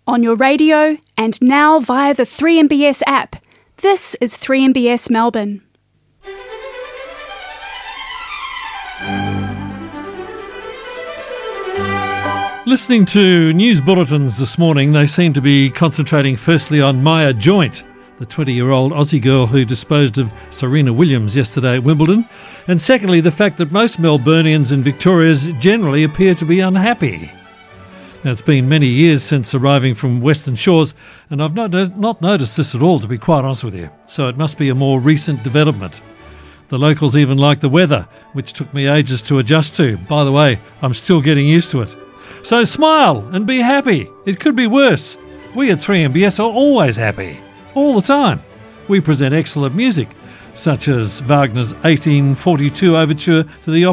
on your radio, and now via the 3MBS app. This is 3MBS Melbourne. Listening to news bulletins this morning, they seem to be concentrating firstly on Maya Joint, the 20-year-old Aussie girl who disposed of Serena Williams yesterday at Wimbledon, and secondly the fact that most Melburnians and Victorians generally appear to be unhappy. Now, it's been many years since arriving from Western Shores, and I've not noticed this at all, to be quite honest with you, so it must be a more recent development. The locals even like the weather, which took me ages to adjust to. By the way, I'm still getting used to it. So smile and be happy. It could be worse. We at 3MBS are always happy, all the time. We present excellent music, such as Wagner's 1842 Overture to the